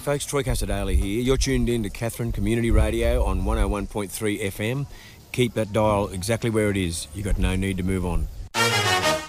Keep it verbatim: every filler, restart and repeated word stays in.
folks, Troy Casadale here. You're tuned in to Katherine Community Radio on one oh one point three F M. Keep that dial exactly where it is. You've got no need to move on.